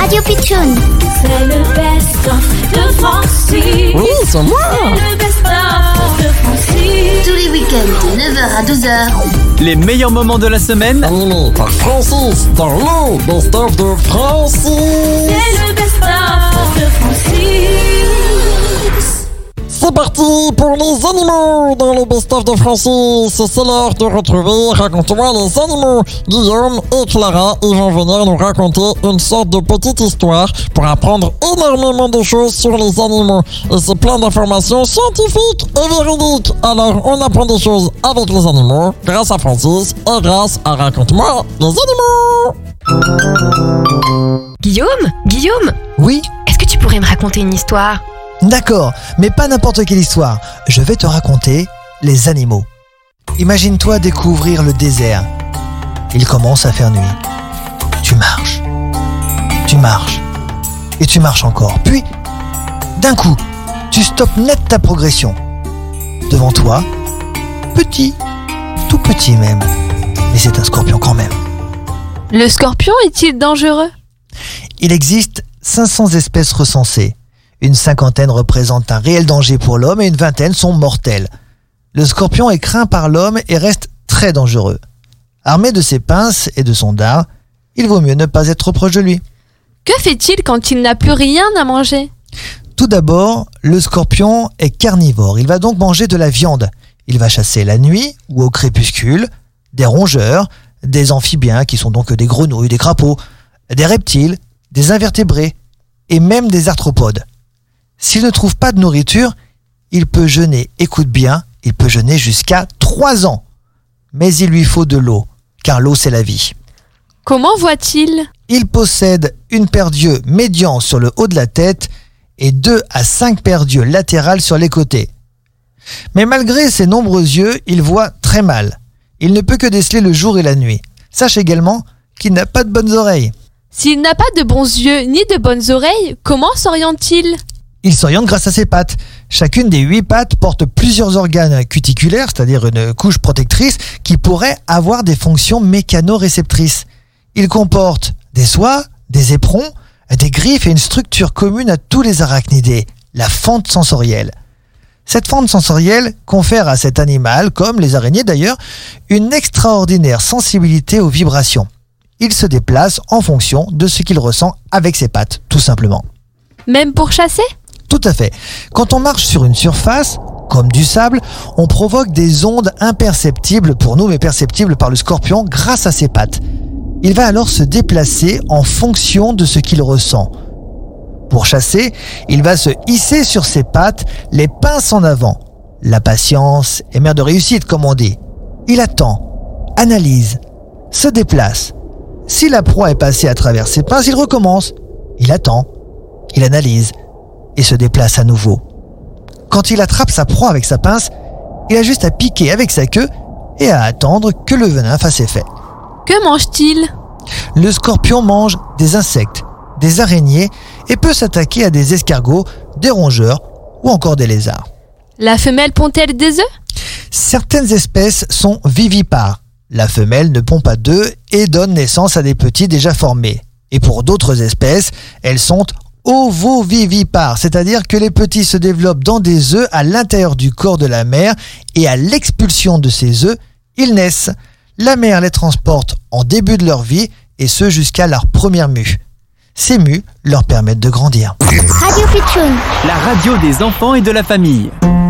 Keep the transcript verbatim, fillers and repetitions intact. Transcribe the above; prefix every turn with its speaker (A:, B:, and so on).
A: Radio Pitchoun.
B: C'est le best-of de Francis.
C: Oui, c'est moi.
B: C'est le best-of de Francis.
A: Tous les week-ends de neuf heures à douze heures.
D: Les meilleurs moments de la semaine.
C: Animé par Francis dans le best-of de Francis.
B: C'est le best-of de Francis.
C: C'est parti pour les animaux dans le best-of de Francis. C'est l'heure de retrouver Raconte-moi les animaux. Guillaume et Clara, ils vont venir nous raconter une sorte de petite histoire pour apprendre énormément de choses sur les animaux. Et c'est plein d'informations scientifiques et véridiques. Alors, on apprend des choses avec les animaux grâce à Francis et grâce à Raconte-moi les animaux.
E: Guillaume Guillaume
F: Oui,
E: Est-ce que tu pourrais me raconter une histoire?
F: d'accord, mais pas n'importe quelle histoire. Je vais te raconter les animaux. Imagine-toi découvrir le désert. Il commence à faire nuit. Tu marches, tu marches, et tu marches encore. Puis, d'un coup, tu stoppes net ta progression. Devant toi, petit, tout petit même, mais c'est un scorpion quand même.
E: Le scorpion est-il dangereux?
F: Il existe cinq cents espèces recensées. Une cinquantaine représentent un réel danger pour l'homme et une vingtaine sont mortelles. Le scorpion est craint par l'homme et reste très dangereux. Armé de ses pinces et de son dard, il vaut mieux ne pas être trop proche de lui.
E: Que fait-il quand il n'a plus rien à manger?
F: Tout d'abord, le scorpion est carnivore. Il va donc manger de la viande. Il va chasser la nuit ou au crépuscule, des rongeurs, des amphibiens qui sont donc des grenouilles, des crapauds, des reptiles, des invertébrés et même des arthropodes. S'il ne trouve pas de nourriture, il peut jeûner, écoute bien, il peut jeûner jusqu'à trois ans. Mais il lui faut de l'eau, car l'eau c'est la vie.
E: Comment voit-il?
F: Il possède une paire d'yeux médians sur le haut de la tête et deux à cinq paires d'yeux latérales sur les côtés. Mais malgré ses nombreux yeux, il voit très mal. Il ne peut que déceler le jour et la nuit. Sache également qu'il n'a pas de bonnes oreilles.
E: S'il n'a pas de bons yeux ni de bonnes oreilles, comment s'oriente-t-il?
F: Il s'oriente grâce à ses pattes. Chacune des huit pattes porte plusieurs organes cuticulaires, c'est-à-dire une couche protectrice, qui pourrait avoir des fonctions mécanoréceptrices. Il comporte des soies, des éperons, des griffes et une structure commune à tous les arachnidés, la fente sensorielle. Cette fente sensorielle confère à cet animal, comme les araignées d'ailleurs, une extraordinaire sensibilité aux vibrations. Il se déplace en fonction de ce qu'il ressent avec ses pattes, tout simplement.
E: Même pour chasser?
F: Tout à fait. Quand on marche sur une surface, comme du sable, on provoque des ondes imperceptibles pour nous, mais perceptibles par le scorpion grâce à ses pattes. Il va alors se déplacer en fonction de ce qu'il ressent. Pour chasser, il va se hisser sur ses pattes, les pinces en avant. La patience est mère de réussite, comme on dit. Il attend, analyse, se déplace. Si la proie est passée à travers ses pinces, il recommence. Il attend, il analyse et se déplace à nouveau. Quand il attrape sa proie avec sa pince, il a juste à piquer avec sa queue et à attendre que le venin fasse effet.
E: Que mange-t-il?
F: Le scorpion mange des insectes, des araignées et peut s'attaquer à des escargots, des rongeurs ou encore des lézards.
E: La femelle pond-elle des œufs?
F: Certaines espèces sont vivipares. La femelle ne pond pas d'œufs et donne naissance à des petits déjà formés. Et pour d'autres espèces, elles sont ovovivipares, c'est-à-dire que les petits se développent dans des œufs à l'intérieur du corps de la mère et à l'expulsion de ces œufs, ils naissent. La mère les transporte en début de leur vie et ce jusqu'à leur première mue. Ces mues leur permettent de grandir.
A: Radio Pitchoun.
D: La radio des enfants et de la famille.